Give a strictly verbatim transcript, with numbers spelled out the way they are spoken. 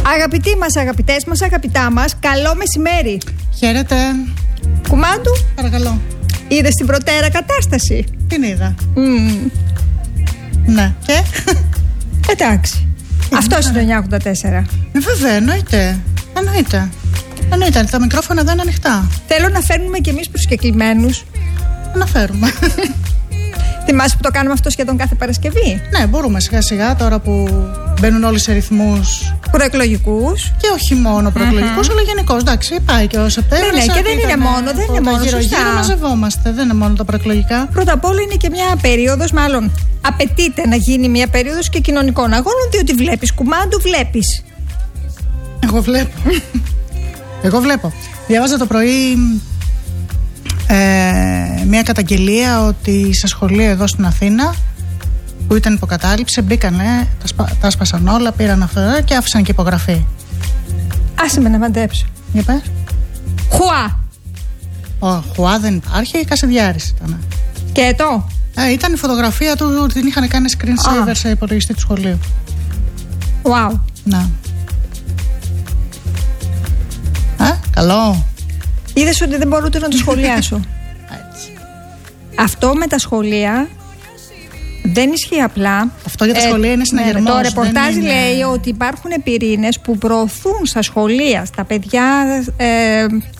Αγαπητοί μας, αγαπητές μας, αγαπητά μας, καλό μεσημέρι. Χαίρετε. Κουμάντου. Παρακαλώ. Είδες την προτέρα κατάσταση? Την είδα. Mm. Ναι. Και? Εντάξει. Αυτός είναι το εννιακόσια ογδόντα τέσσερα. Ε, βέβαια, εννοείται. Εννοείται. Εννοείται. Τα μικρόφωνα δεν είναι ανοιχτά. Θέλω να φέρνουμε κι εμείς προσκεκλημένους. Να φέρουμε. Θυμάσαι που το κάνουμε αυτό σχεδόν κάθε Παρασκευή? Ναι, μπορούμε σιγά σιγά τώρα που μπαίνουν όλοι σε ρυθμούς προεκλογικούς. Και όχι μόνο προεκλογικούς, uh-huh. αλλά γενικώς. Εντάξει, πάει και ο Σεπτέμβρης. Ναι, ναι, και δεν είναι μόνο, δεν είναι μόνο. Γύρω-γύρω μαζευόμαστε, δεν είναι μόνο τα προεκλογικά. Πρώτα απ' όλα είναι και μια περίοδος, μάλλον απαιτείται να γίνει μια περίοδος και κοινωνικών αγώνων, διότι βλέπεις, Κουμάντου, βλέπεις. Εγώ βλέπω. Εγώ βλέπω. Διάβαζα το πρωί ε, μια καταγγελία ότι στα σχολεία εδώ στην Αθήνα που ήταν υποκατάληψη, μπήκανε, τα, σπα, τα σπάσαν όλα, πήραν αυτό και άφησαν και υπογραφή. Άσε με να μαντέψω. Για πες. Χουά. Ο Χουά δεν υπάρχει, Κασιδιάρης ήταν. Και ετώ. Ε, ήταν η φωτογραφία του, την είχαν κάνει screen saver σε υπολογιστή του σχολείου. Wow. Να. Α, καλό. Είδες ότι δεν μπορώ ούτε να το σχολιάσω. Αυτό με τα σχολεία δεν ισχύει απλά. Αυτό για τα σχολεία ε, είναι συναγερμός. Ναι, το ρεπορτάζ είναι... λέει ότι υπάρχουν πυρήνες που προωθούν στα σχολεία, στα παιδιά, ε,